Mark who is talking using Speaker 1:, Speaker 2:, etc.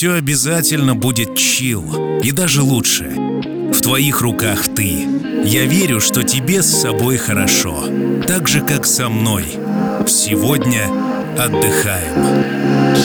Speaker 1: все обязательно будет чил, и даже лучше. В твоих руках ты. Я верю, что тебе с собой хорошо, так же, как со мной. Сегодня отдыхаем.